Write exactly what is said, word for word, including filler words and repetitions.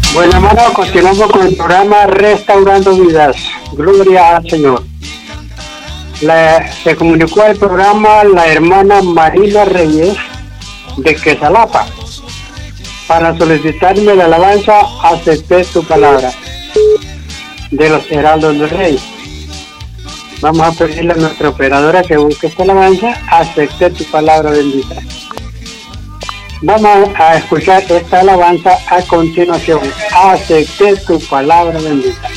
Bueno, hermano, continuamos con el programa Restaurando Vidas. Gloria al Señor. La, se comunicó al programa la hermana Marina Reyes de Quesalapa. Para solicitarme la alabanza, acepté tu palabra, de los Heraldos del Rey. Vamos a pedirle a nuestra operadora que busque esta alabanza, acepté tu palabra bendita. Vamos a escuchar esta alabanza a continuación, acepté tu palabra bendita.